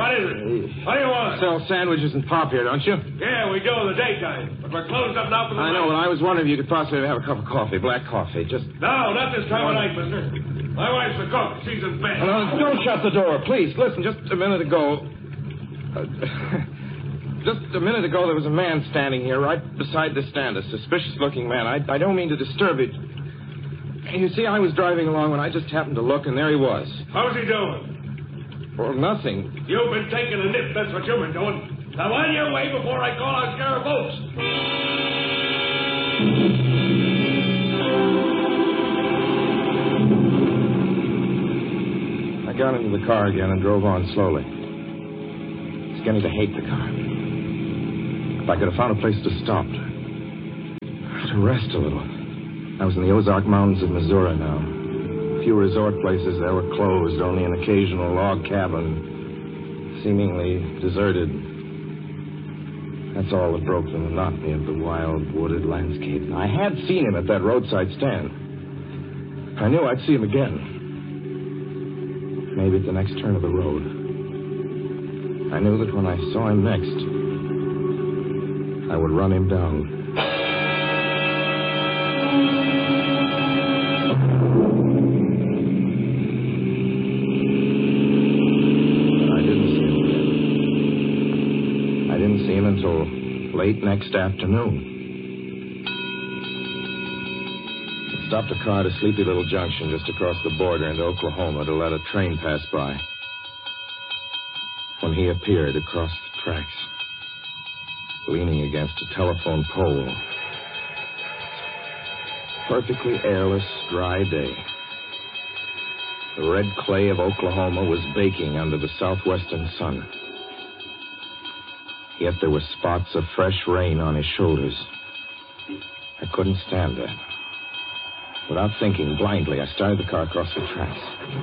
What is it? What do you want? Sell sandwiches and pop here, don't you? Yeah, we do in the daytime. But we're closed up now for the I know, but I was wondering if you could possibly have a cup of coffee, black coffee. Just... No, not this time of night, mister. My wife's the cook. She's in bed. No, don't shut the door, please. Listen, just a minute ago... Just a minute ago, there was a man standing here right beside the stand, a suspicious-looking man. I don't mean to disturb it. You see, I was driving along when I just happened to look, and there he was. How's he doing? Well, nothing. You've been taking a nip, that's what you've been doing. Now, on your way before I call out Sheriff Oates. I got into the car again and drove on slowly. Beginning to hate the car. If I could have found a place to stop, to rest a little. I was in the Ozark Mountains of Missouri now. A few resort places there were closed, only an occasional log cabin, seemingly deserted. That's all that broke the monotony of the wild, wooded landscape. I had seen him at that roadside stand. I knew I'd see him again. Maybe at the next turn of the road. I knew that when I saw him next, I would run him down. I didn't see him again. I didn't see him until late next afternoon. I stopped a car at a sleepy little junction just across the border into Oklahoma to let a train pass by. When he appeared across the tracks, leaning against a telephone pole. Perfectly airless, dry day. The red clay of Oklahoma was baking under the southwestern sun. Yet there were spots of fresh rain on his shoulders. I couldn't stand that. Without thinking, blindly, I started the car across the tracks.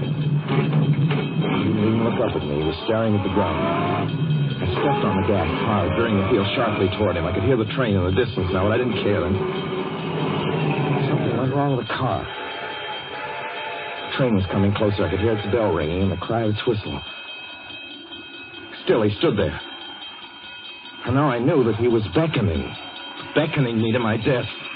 He didn't even look up at me. He was staring at the ground. I stepped on the gas hard, veering the wheel sharply toward him. I could hear the train in the distance now, but I didn't care. And something went wrong with the car. The train was coming closer. I could hear its bell ringing and the cry of its whistle. Still, he stood there. And now I knew that he was beckoning me to my death.